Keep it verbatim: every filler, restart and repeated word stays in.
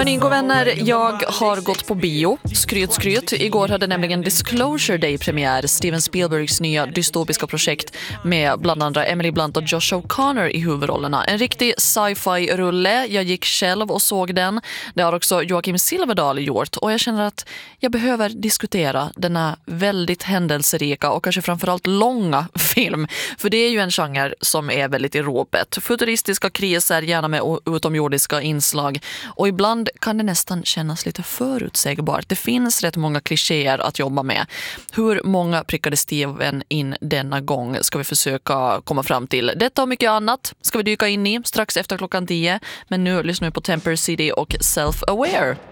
Hörni, god vänner, jag har gått på bio. Skryt, skryt. Igår hade nämligen Disclosure Day-premiär, Steven Spielbergs nya dystopiska projekt med bland andra Emily Blunt och Josh O'Connor i huvudrollerna. En riktig sci-fi-rulle. Jag gick själv och såg den. Det har också Joakim Silverdal gjort. Och jag känner att jag behöver diskutera denna väldigt händelserika och kanske framförallt långa film. För det är ju en genre som är väldigt i ropet. Futuristiska kriser, gärna med utomjordiska inslag. Och ibland kan det nästan kännas lite förutsägbart. Det finns rätt många klichéer att jobba med. Hur många prickade Steven in denna gång ska vi försöka komma fram till. Detta och mycket annat ska vi dyka in i strax efter klockan tio. Men nu lyssnar vi på Temper City och Self-Aware.